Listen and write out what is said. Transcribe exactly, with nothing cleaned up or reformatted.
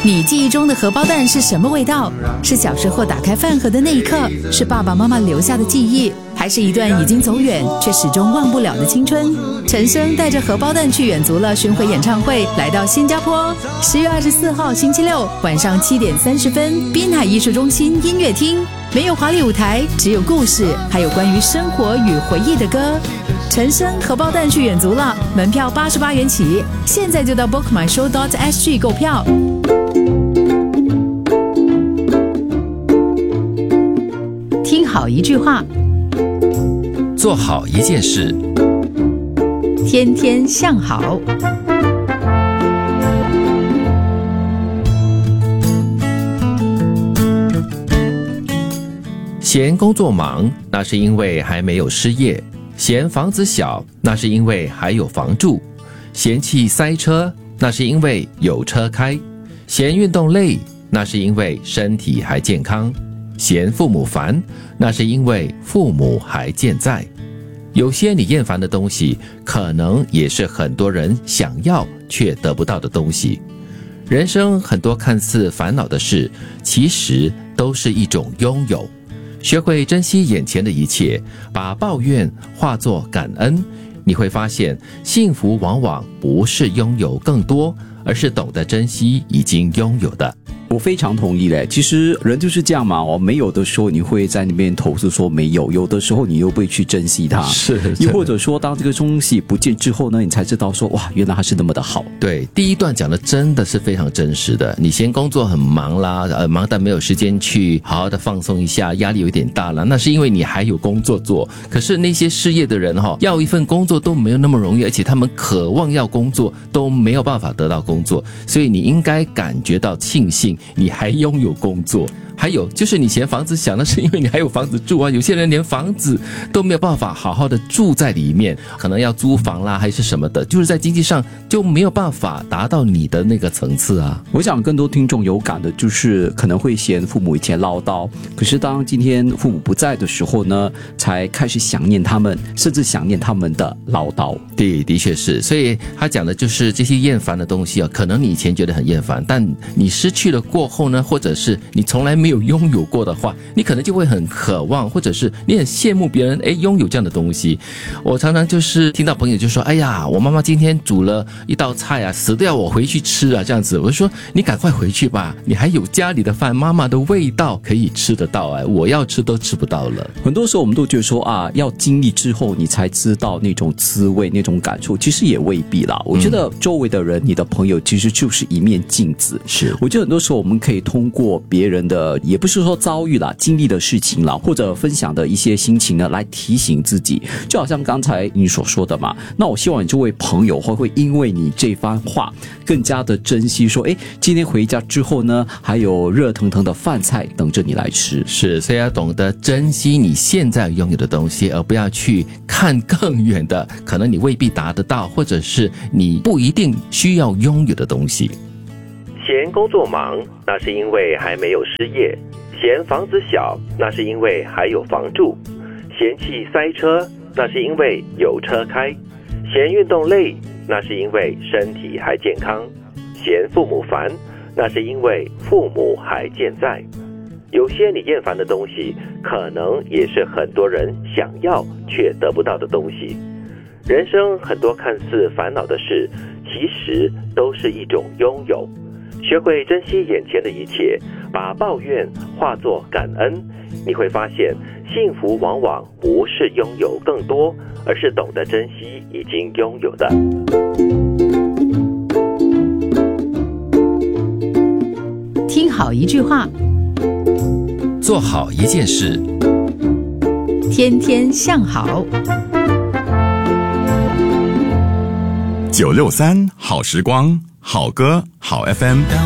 你记忆中的荷包蛋是什么味道？是小时候打开饭盒的那一刻，是爸爸妈妈留下的记忆，还是一段已经走远却始终忘不了的青春？陈升带着荷包蛋去远足了巡回演唱会来到新加坡，十月二十四号星期六晚上七点三十分，滨海艺术中心音乐厅。没有华丽舞台，只有故事，还有关于生活与回忆的歌。陈升荷包蛋去远足了，门票八十八元起，现在就到 book my show dot s g 购票。听好一句话， 做好一件事， 天天向好。 嫌工作忙，那是因为还没有失业；嫌房子小，那是因为还有房住；嫌弃塞车，那是因为有车开；嫌运动累，那是因为身体还健康；嫌父母烦，那是因为父母还健在。有些你厌烦的东西，可能也是很多人想要却得不到的东西。人生很多看似烦恼的事，其实都是一种拥有。学会珍惜眼前的一切，把抱怨化作感恩，你会发现幸福往往不是拥有更多，而是懂得珍惜已经拥有的。 我非常同意嘞，其实人就是这样嘛，哦，没有的时候你会在那边投诉说没有，有的时候你又会去珍惜它， 是， 又或者说当这个东西不见之后呢，你才知道说哇，原来它是那么的好。 对，第一段讲的真的是非常真实的。你嫌工作很忙啦，呃，忙但没有时间去好好的放松一下，压力有点大了，那是因为你还有工作做。可是那些失业的人哈，要一份工作都没有那么容易，而且他们渴望要工作都没有办法得到工作，所以你应该感觉到庆幸你还拥有工作。还有就是你嫌房子小，那是因为你还有房子住啊。有些人连房子都没有办法好好的住在里面，可能要租房啦还是什么的，就是在经济上就没有办法达到你的那个层次啊。 我想更多听众有感的就是可能会嫌父母以前唠叨，可是当今天父母不在的时候呢，才开始想念他们，甚至想念他们的唠叨。 对，的确是。所以他讲的就是这些厌烦的东西啊，可能你以前觉得很厌烦，但你失去了过后呢，或者是你从来没有拥有过的话，你可能就会很渴望，或者是你很羡慕别人诶拥有这样的东西。我常常就是听到朋友就说，哎呀，我妈妈今天煮了一道菜啊，死都要我回去吃啊，这样子。我就说你赶快回去吧，你还有家里的饭，妈妈的味道可以吃得到啊，我要吃都吃不到了。 很多时候我们都觉得说啊，要经历之后你才知道那种滋味，那种感受，其实也未必啦。我觉得周围的人，你的朋友其实就是一面镜子。 是， 我觉得很多时候我们可以通过别人的，也不是说遭遇啦，经历的事情啦，或者分享的一些心情呢，来提醒自己。就好像刚才你所说的嘛，那我希望你这位朋友会会因为你这番话更加的珍惜，说诶，今天回家之后呢，还有热腾腾的饭菜等着你来吃。 是，所以要懂得珍惜你现在拥有的东西，而不要去看更远的，可能你未必达得到，或者是你不一定需要拥有的东西。 嫌工作忙，那是因为还没有失业；嫌房子小，那是因为还有房住；嫌弃塞车，那是因为有车开；嫌运动累，那是因为身体还健康；嫌父母烦，那是因为父母还健在。有些你厌烦的东西，可能也是很多人想要却得不到的东西。人生很多看似烦恼的事，其实都是一种拥有。学会珍惜眼前的一切，把抱怨化作感恩，你会发现幸福往往不是拥有更多，而是懂得珍惜已经拥有的。 听好一句话， 做好一件事， 天天向好。 九六三好时光，好歌好 F M。